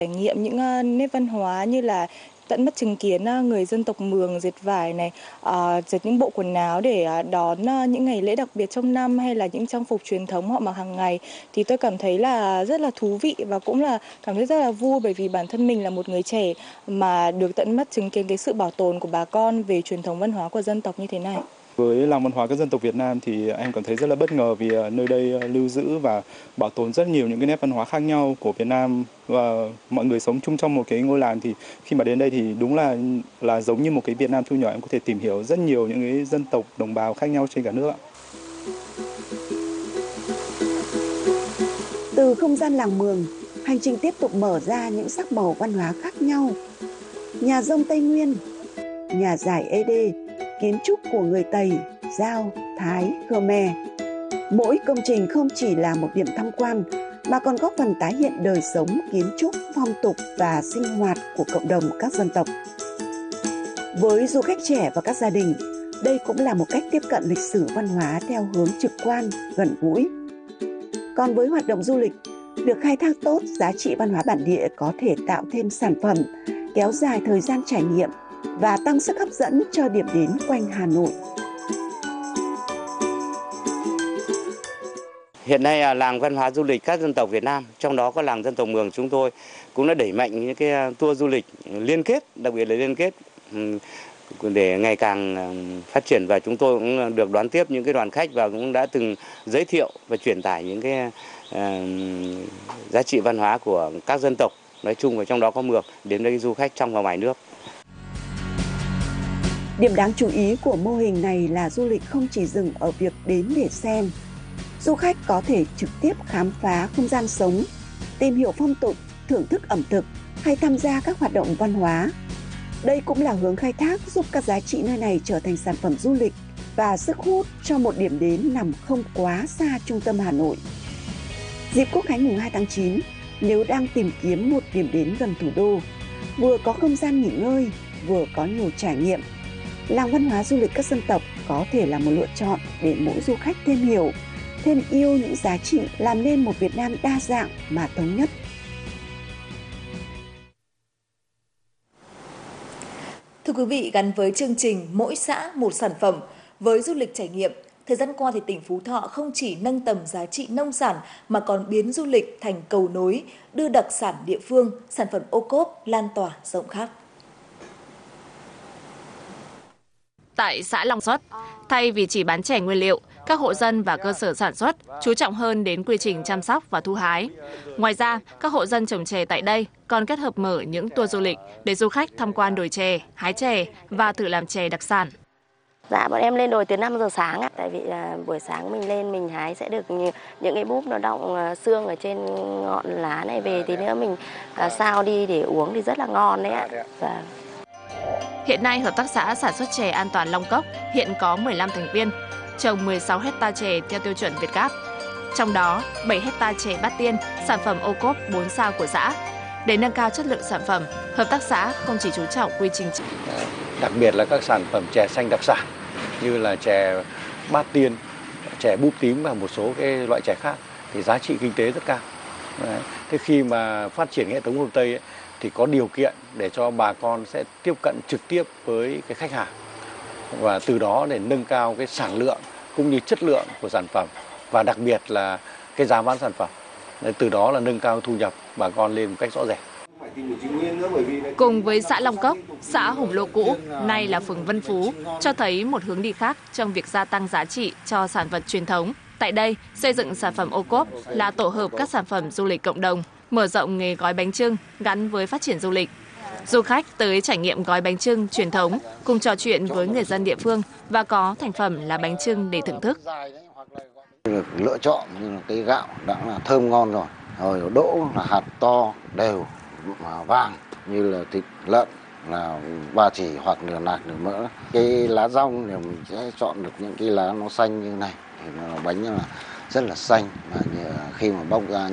Trải nghiệm những nét văn hóa như là tận mắt chứng kiến người dân tộc Mường dệt vải này, dệt những bộ quần áo để đón những ngày lễ đặc biệt trong năm hay là những trang phục truyền thống họ mặc hàng ngày, thì tôi cảm thấy là rất là thú vị và cũng là cảm thấy rất là vui, bởi vì bản thân mình là một người trẻ mà được tận mắt chứng kiến cái sự bảo tồn của bà con về truyền thống văn hóa của dân tộc như thế này. Với làng văn hóa các dân tộc Việt Nam thì em cảm thấy rất là bất ngờ vì nơi đây lưu giữ và bảo tồn rất nhiều những cái nét văn hóa khác nhau của Việt Nam, và mọi người sống chung trong một cái ngôi làng, thì khi mà đến đây thì đúng là giống như một cái Việt Nam thu nhỏ, em có thể tìm hiểu rất nhiều những cái dân tộc đồng bào khác nhau trên cả nước ạ. Từ không gian làng Mường, hành trình tiếp tục mở ra những sắc màu văn hóa khác nhau. Nhà rông Tây Nguyên, nhà giải Ede, kiến trúc của người Tây, Dao, Thái, Khmer. Mỗi công trình không chỉ là một điểm tham quan mà còn góp phần tái hiện đời sống, kiến trúc, phong tục và sinh hoạt của cộng đồng các dân tộc. Với du khách trẻ và các gia đình, đây cũng là một cách tiếp cận lịch sử văn hóa theo hướng trực quan, gần gũi. Còn với hoạt động du lịch, được khai thác tốt giá trị văn hóa bản địa có thể tạo thêm sản phẩm, kéo dài thời gian trải nghiệm và tăng sức hấp dẫn cho điểm đến quanh Hà Nội. Hiện nay làng văn hóa du lịch các dân tộc Việt Nam, trong đó có làng dân tộc Mường, chúng tôi cũng đã đẩy mạnh những cái tour du lịch liên kết, đặc biệt là liên kết để ngày càng phát triển, và chúng tôi cũng được đón tiếp những cái đoàn khách và cũng đã từng giới thiệu và truyền tải những cái giá trị văn hóa của các dân tộc nói chung, và trong đó có Mường đến với du khách trong và ngoài nước. Điểm đáng chú ý của mô hình này là du lịch không chỉ dừng ở việc đến để xem. Du khách có thể trực tiếp khám phá không gian sống, tìm hiểu phong tục, thưởng thức ẩm thực hay tham gia các hoạt động văn hóa. Đây cũng là hướng khai thác giúp các giá trị nơi này trở thành sản phẩm du lịch và sức hút cho một điểm đến nằm không quá xa trung tâm Hà Nội. Dịp Quốc khánh mùng 2 tháng 9, nếu đang tìm kiếm một điểm đến gần thủ đô, vừa có không gian nghỉ ngơi, vừa có nhiều trải nghiệm, làng văn hóa du lịch các dân tộc có thể là một lựa chọn để mỗi du khách thêm hiểu, thêm yêu những giá trị, làm nên một Việt Nam đa dạng mà thống nhất. Thưa quý vị, gắn với chương trình Mỗi xã một sản phẩm với du lịch trải nghiệm, thời gian qua thì tỉnh Phú Thọ không chỉ nâng tầm giá trị nông sản mà còn biến du lịch thành cầu nối, đưa đặc sản địa phương, sản phẩm ô cốp lan tỏa rộng khắp. Tại xã Long Xuất, thay vì chỉ bán chè nguyên liệu, các hộ dân và cơ sở sản xuất chú trọng hơn đến quy trình chăm sóc và thu hái. Ngoài ra, các hộ dân trồng chè tại đây còn kết hợp mở những tour du lịch để du khách tham quan đồi chè, hái chè và thử làm chè đặc sản. Dạ, bọn em lên đồi từ 5 giờ sáng, tại vì buổi sáng mình lên mình hái sẽ được những cái búp nó đọng xương ở trên ngọn lá này về, thì nữa mình sao đi để uống thì rất là ngon đấy ạ. Và hiện nay, Hợp tác xã sản xuất chè An Toàn Long Cốc hiện có 15 thành viên, trồng 16 hecta chè theo tiêu chuẩn Việt Gáp. Trong đó, 7 hecta chè Bát Tiên, sản phẩm ô cốp 4 sao của xã. Để nâng cao chất lượng sản phẩm, Hợp tác xã không chỉ chú trọng quy trình, đặc biệt là các sản phẩm chè xanh đặc sản như là chè Bát Tiên, chè búp tím và một số cái loại chè khác thì giá trị kinh tế rất cao. Thế khi mà phát triển hệ thống homestay Tây thì có điều kiện để cho bà con sẽ tiếp cận trực tiếp với cái khách hàng, và từ đó để nâng cao cái sản lượng cũng như chất lượng của sản phẩm, và đặc biệt là cái giá bán sản phẩm. Từ đó là nâng cao thu nhập bà con lên một cách rõ rệt. Cùng với xã Long Cốc, xã Hùng Lô cũ, nay là phường Vân Phú, cho thấy một hướng đi khác trong việc gia tăng giá trị cho sản vật truyền thống. Tại đây, xây dựng sản phẩm ô cốp là tổ hợp các sản phẩm du lịch cộng đồng, mở rộng nghề gói bánh chưng gắn với phát triển du lịch. Du khách tới trải nghiệm gói bánh chưng truyền thống, cùng trò chuyện với người dân địa phương và có thành phẩm là bánh chưng để thưởng thức. Được lựa chọn như là cái gạo đã là thơm ngon rồi đỗ là hạt to đều vàng, như là thịt lợn là ba chỉ hoặc là nạc nửa mỡ. Cái lá rong thì mình sẽ chọn được những cái lá nó xanh như này thì bánh là rất là xanh, mà khi mà bóc ra